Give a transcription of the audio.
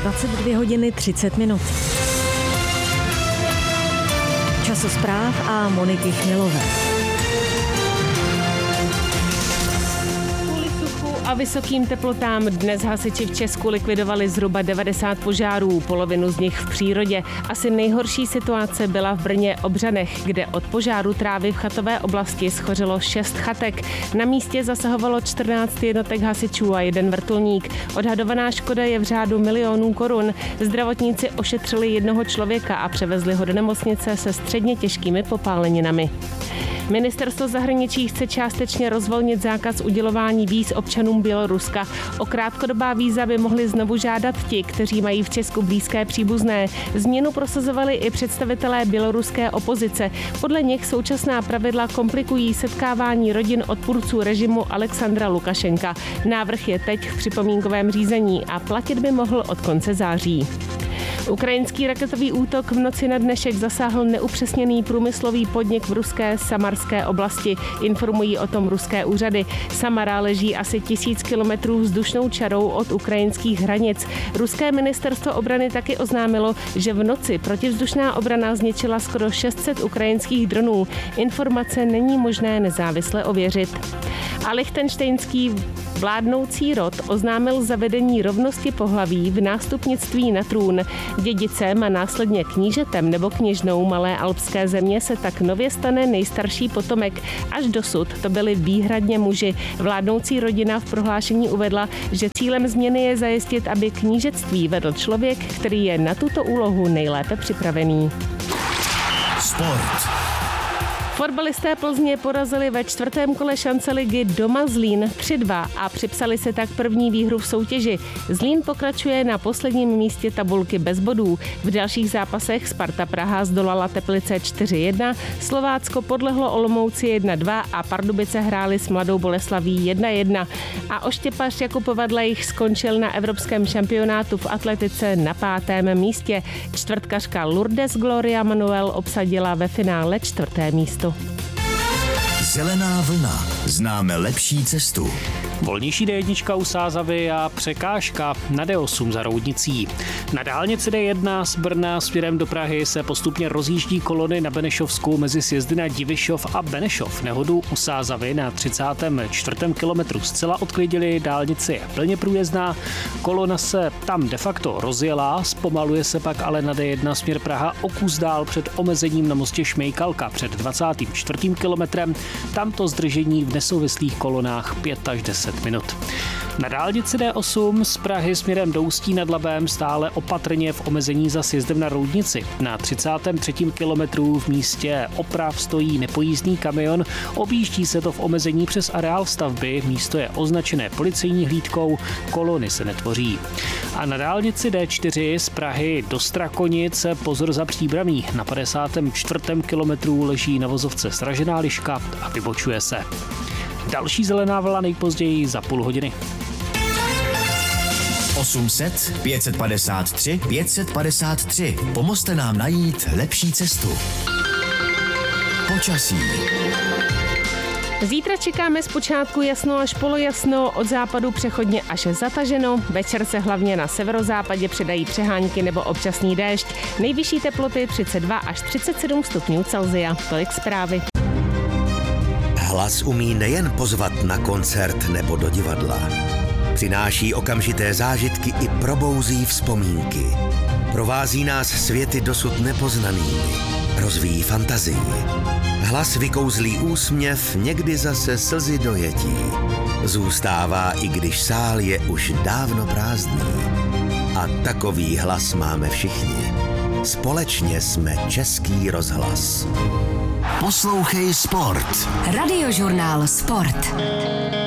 22 hodiny 30 minut. Časospráv a Moniky Chmilové. A vysokým teplotám dnes hasiči v Česku likvidovali zhruba 90 požárů, polovinu z nich v přírodě. Asi nejhorší situace byla v Brně Obřanech, kde od požáru trávy v chatové oblasti schořelo 6 chatek. Na místě zasahovalo 14 jednotek hasičů a 1 vrtulník. Odhadovaná škoda je v řádu milionů korun. Zdravotníci ošetřili jednoho člověka a převezli ho do nemocnice se středně těžkými popáleninami. Ministerstvo zahraničí chce částečně rozvolnit zákaz udělování víz občanům Běloruska. O krátkodobá víza by mohli znovu žádat ti, kteří mají v Česku blízké příbuzné. Změnu prosazovali i představitelé běloruské opozice. Podle nich současná pravidla komplikují setkávání rodin odpůrců režimu Alexandra Lukašenka. Návrh je teď v připomínkovém řízení a platit by mohl od konce září. Ukrajinský raketový útok v noci na dnešek zasáhl neupřesněný průmyslový podnik v ruské Samarské oblasti. Informují o tom ruské úřady. Samara leží asi 1000 kilometrů vzdušnou čarou od ukrajinských hranic. Ruské ministerstvo obrany taky oznámilo, že v noci protivzdušná obrana zničila skoro 600 ukrajinských dronů. Informace není možné nezávisle ověřit. A lichtenštejnský vládnoucí rod oznámil zavedení rovnosti pohlaví v nástupnictví na trůn. Dědicem a následně knížetem nebo kněžnou Malé alpské země se tak nově stane nejstarší potomek. Až dosud to byli výhradně muži. Vládnoucí rodina v prohlášení uvedla, že cílem změny je zajistit, aby knížectví vedl člověk, který je na tuto úlohu nejlépe připravený. Sport. Fotbalisté Plzně porazili ve 4. kole šance ligy doma Zlín 3-2 a připsali se tak první výhru v soutěži. Zlín pokračuje na posledním místě tabulky bez bodů. V dalších zápasech Sparta Praha zdolala Teplice 4-1, Slovácko podlehlo Olomouci 1-2 a Pardubice hráli s Mladou Boleslaví 1-1. A oštěpař Jakub Vadlejch skončil na evropském šampionátu v atletice na 5. místě. Čtvrtkařka Lourdes Gloria Manuel obsadila ve finále 4. místo. Zelená vlna. Známe lepší cestu. Volnější D1 u Sázavy a překážka na D8 za Roudnicí. Na dálnici D1 z Brna směrem do Prahy se postupně rozjíždí kolony na Benešovsku mezi sjezdy na Divišov a Benešov. Nehodu u Sázavy na 34. kilometru zcela odklidili, dálnice je plně průjezdná, kolona se tam de facto rozjela, zpomaluje se pak ale na D1 směr Praha o kus dál před omezením na mostě Šmejkalka před 24. kilometrem. Tam to zdržení v nesouvislých kolonách 5 až 10 minut. Na dálnici D8 z Prahy směrem do Ústí nad Labem stále opatrně v omezení za sjezdem na Roudnici. Na 33. kilometru v místě oprav stojí nepojízdný kamion, objíždí se to v omezení přes areál stavby, místo je označené policejní hlídkou, kolony se netvoří. A na dálnici D4 z Prahy do Strakonic pozor za Příbramí. Na 54. kilometru leží na vozovce sražená liška a vybočuje se. Další zelená vlna nejpozději za půl hodiny. 800 553 553. Pomozte nám najít lepší cestu. Počasí. Zítra čekáme zpočátku jasno až polojasno, od západu přechodně až zataženo. Večer se hlavně na severozápadě předají přehánky nebo občasný déšť. Nejvyšší teploty 32 až 37 stupňů Celsia. Tolik zprávy. Hlas umí nejen pozvat na koncert nebo do divadla. Přináší okamžité zážitky i probouzí vzpomínky. Provází nás světy dosud nepoznanými. Rozvíjí fantazii. Hlas vykouzlí úsměv, někdy zase slzy dojetí. Zůstává, i když sál je už dávno prázdný. A takový hlas máme všichni. Společně jsme Český rozhlas. Poslouchej Sport. Radiožurnál Sport.